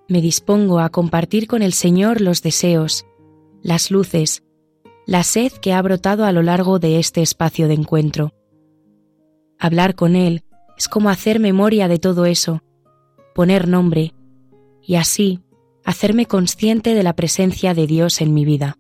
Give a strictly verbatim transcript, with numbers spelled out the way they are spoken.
Me dispongo a compartir con el Señor los deseos, las luces, la sed que ha brotado a lo largo de este espacio de encuentro. Hablar con Él es como hacer memoria de todo eso, poner nombre y así hacerme consciente de la presencia de Dios en mi vida.